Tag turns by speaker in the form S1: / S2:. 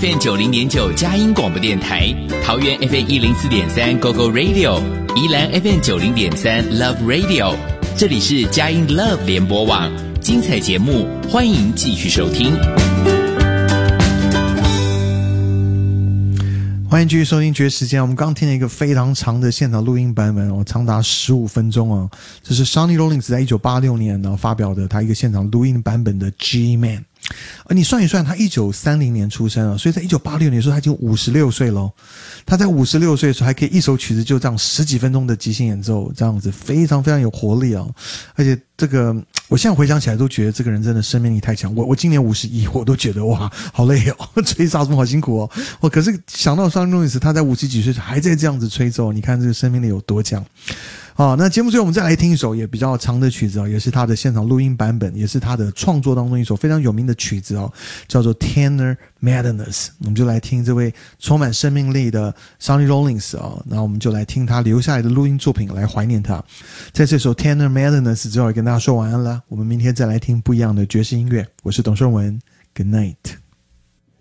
S1: FM 90.9佳音广播电台，桃园 FM 104.3 GoGo Radio， 宜兰 FM 90.3 Love Radio， 这里是佳音 Love 联播网，精彩节目欢迎继续收听。
S2: 欢迎继续收听爵士时间。我们刚听了一个非常长的现场录音版本哦，长达15分钟哦。这是 Sonny Rollins 在1986年发表的他一个现场录音版本的 G-Man。而你算一算，他1930年出生啊，所以在1986年的时候他已经56岁了。他在56岁的时候还可以一首曲子就这样10几分钟的即兴演奏，这样子非常非常有活力啊！而且这个我现在回想起来都觉得这个人真的生命力太强。我今年51，我都觉得哇好累哦，吹萨克斯风好辛苦哦。可是想到Sonny Rollins他在50几岁还在这样子吹奏，你看这个生命力有多强。好，那节目最后我们再来听一首也比较长的曲子也是他的现场录音版本，也是他的创作当中一首非常有名的曲子叫做 Tenor Madness。 我们就来听这位充满生命力的 Sonny Rollins 那我们就来听他留下来的录音作品来怀念他。在这首 Tenor Madness 之后也跟大家说晚安了，我们明天再来听不一样的爵士音乐。我是董顺文， Good night。